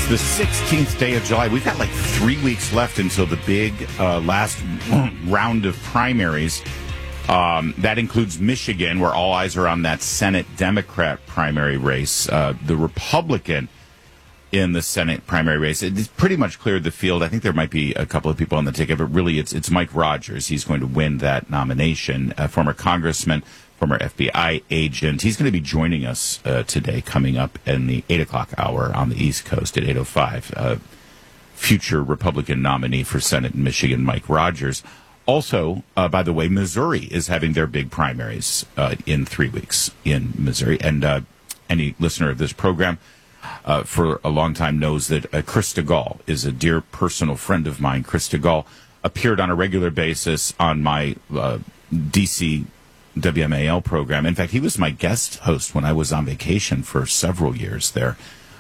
It's the 16th day of July. We've got like 3 weeks left until the big last round of primaries. That includes Michigan, where all eyes are on that Senate Democrat primary race. The Republican in the Senate primary race, it's pretty much cleared the field. I think there might be a couple of people on the ticket, but really it's Mike Rogers. He's going to win that nomination. Former congressman, former FBI agent. He's going to be joining us today, coming up in the 8 o'clock hour on the East Coast at 8:05. Future Republican nominee for Senate in Michigan, Mike Rogers. Also, by the way, Missouri is having their big primaries in 3 weeks in Missouri. And any listener of this program for a long time knows that Krista Gall is a dear personal friend of mine. Krista Gall appeared on a regular basis on my D.C. WMAL program. In fact, he was my guest host when I was on vacation for several years there.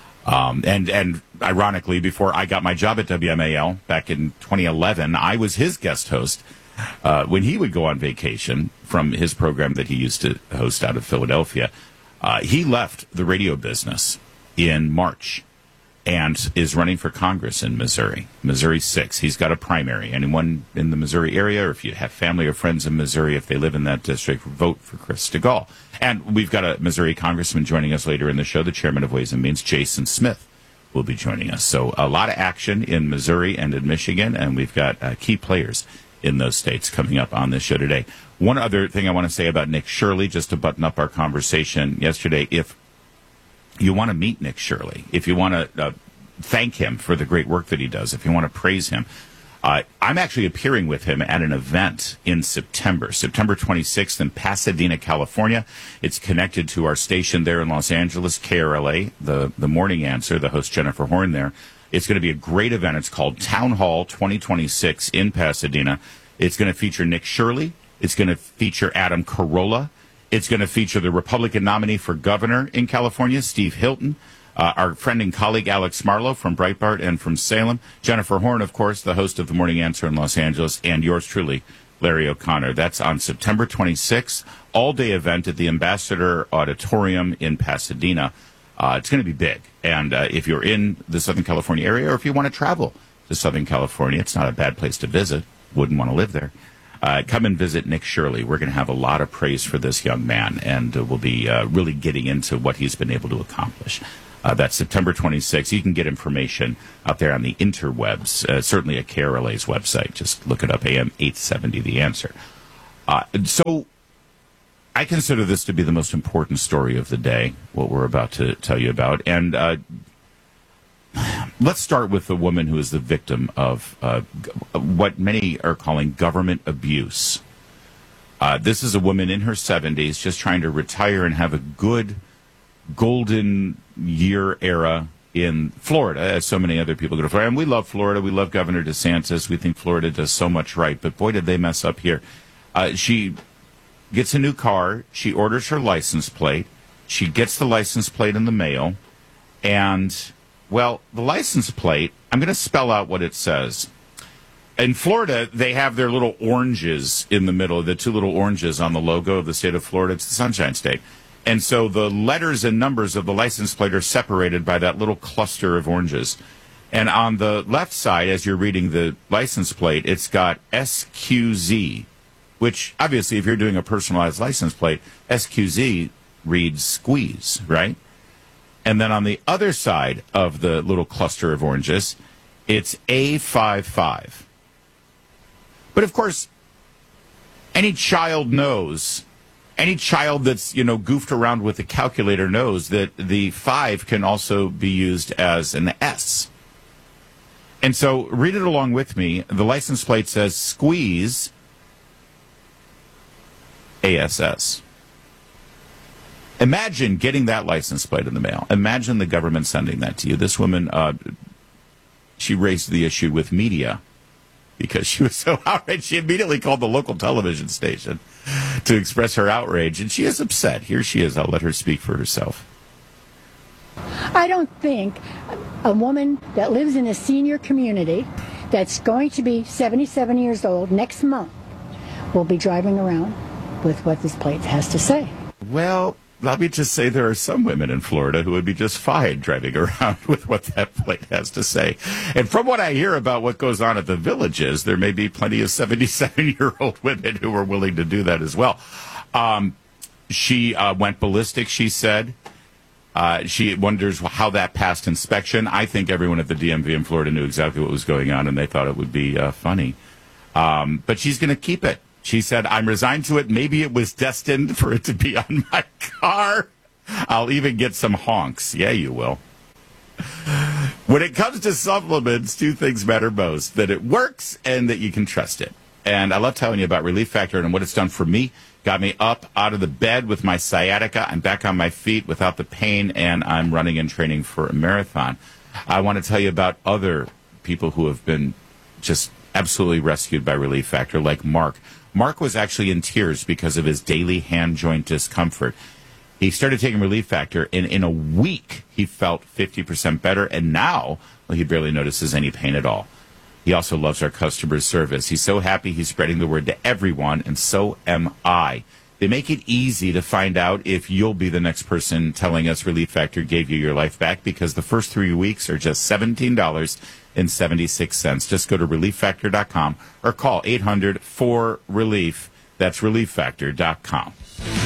And ironically, before I got my job at WMAL back in 2011, I was his guest host when he would go on vacation from his program that he used to host out of Philadelphia. He left the radio business in March and is running for Congress in Missouri. Missouri 6. He's got a primary. Anyone in the Missouri area, or if you have family or friends in Missouri, if they live in that district, vote for Krista Gall. And we've got a Missouri congressman joining us later in the show. The chairman of Ways and Means, Jason Smith, will be joining us. So a lot of action in Missouri and in Michigan, and we've got key players in those states coming up on this show today. One other thing I want to say about Nick Shirley, just to button up our conversation yesterday, if you want to meet Nick Shirley, if you want to thank him for the great work that he does, if you want to praise him, I'm actually appearing with him at an event in September 26th in Pasadena, California. It's connected to our station there in Los Angeles, KRLA, the Morning Answer, the host Jennifer Horn there. It's going to be a great event. It's called Town Hall 2026 in Pasadena. It's going to feature Nick Shirley. It's going to feature Adam Carolla. It's going to feature the Republican nominee for governor in California, Steve Hilton, our friend and colleague Alex Marlowe from Breitbart and from Salem, Jennifer Horn, of course, the host of The Morning Answer in Los Angeles, and yours truly, Larry O'Connor. That's on September 26th, all-day event at the Ambassador Auditorium in Pasadena. It's going to be big. And if you're in the Southern California area, or if you want to travel to Southern California, it's not a bad place to visit. Wouldn't want to live there. Come and visit Nick Shirley. We're going to have a lot of praise for this young man, and we'll be really getting into what he's been able to accomplish. That's September 26th. You can get information out there on the interwebs, certainly at KRLA's website. Just look it up, AM 870, The Answer. So I consider this to be the most important story of the day, what we're about to tell you about. And let's start with the woman who is the victim of what many are calling government abuse. This is a woman in her 70s just trying to retire and have a good golden year era in Florida, as so many other people go to Florida. And we love Florida. We love Governor DeSantis. We think Florida does so much right. But boy, did they mess up here. She gets a new car. She orders her license plate. She gets the license plate in the mail. And, well, the license plate, I'm going to spell out what it says. In Florida, they have their little oranges in the middle, the two little oranges on the logo of the state of Florida. It's the Sunshine State. And so the letters and numbers of the license plate are separated by that little cluster of oranges. And on the left side, as you're reading the license plate, it's got SQZ, which obviously if you're doing a personalized license plate, SQZ reads squeeze, right? And then on the other side of the little cluster of oranges, it's A55. But of course, any child that's, goofed around with a calculator knows that the 5 can also be used as an S. And so read it along with me. The license plate says squeeze ASS. Imagine getting that license plate in the mail. Imagine the government sending that to you. This woman, she raised the issue with media because she was so outraged. She immediately called the local television station to express her outrage, and she is upset. Here she is. I'll let her speak for herself. I don't think a woman that lives in a senior community that's going to be 77 years old next month will be driving around with what this plate has to say. Well, let me just say there are some women in Florida who would be just fine driving around with what that plate has to say. And from what I hear about what goes on at the Villages, there may be plenty of 77-year-old women who are willing to do that as well. She went ballistic, she said. She wonders how that passed inspection. I think everyone at the DMV in Florida knew exactly what was going on, and they thought it would be funny. But she's going to keep it. She said, I'm resigned to it. Maybe it was destined for it to be on my car. I'll even get some honks. Yeah, you will. When it comes to supplements, two things matter most, that it works and that you can trust it. And I love telling you about Relief Factor and what it's done for me. Got me up out of the bed with my sciatica. I'm back on my feet without the pain, and I'm running and training for a marathon. I want to tell you about other people who have been just absolutely rescued by Relief Factor, like Mark. Mark was actually in tears because of his daily hand joint discomfort. He started taking Relief Factor, and in a week, he felt 50% better, and now, well, he barely notices any pain at all. He also loves our customer service. He's so happy he's spreading the word to everyone, and so am I. They make it easy to find out if you'll be the next person telling us Relief Factor gave you your life back, because the first 3 weeks are just $17.76. Just go to ReliefFactor.com or call 800-4RELIEF. That's ReliefFactor.com.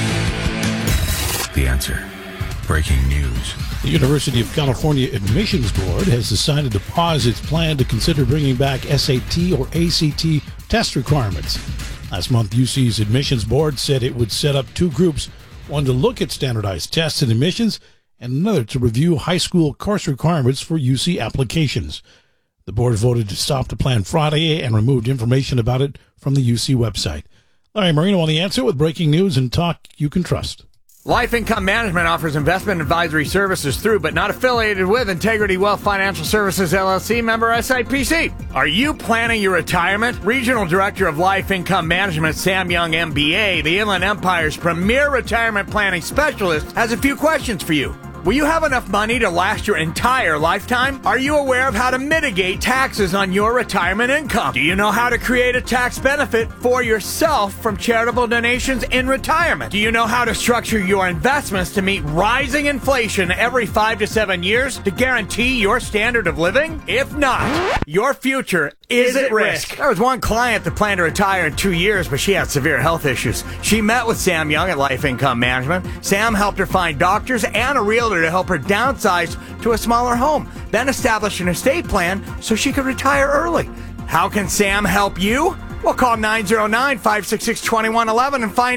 The Answer. Breaking news. The University of California Admissions Board has decided to pause its plan to consider bringing back SAT or ACT test requirements. Last month, UC's admissions board said it would set up two groups, one to look at standardized tests and admissions, and another to review high school course requirements for UC applications. The board voted to stop the plan Friday and removed information about it from the UC website. Larry Marino on The Answer with breaking news and talk you can trust. Life Income Management offers investment advisory services through, but not affiliated with, Integrity Wealth Financial Services, LLC, member SIPC. Are you planning your retirement? Regional Director of Life Income Management, Sam Young, MBA, the Inland Empire's premier retirement planning specialist, has a few questions for you. Will you have enough money to last your entire lifetime? Are you aware of how to mitigate taxes on your retirement income? Do you know how to create a tax benefit for yourself from charitable donations in retirement? Do you know how to structure your investments to meet rising inflation every 5 to 7 years to guarantee your standard of living? If not, your future is at risk. There was one client that planned to retire in 2 years, but she had severe health issues. She met with Sam Young at Life Income Management. Sam helped her find doctors and a realtor to help her downsize to a smaller home, then establish an estate plan so she could retire early. How can Sam help you? Well, call 909-566-2111 and find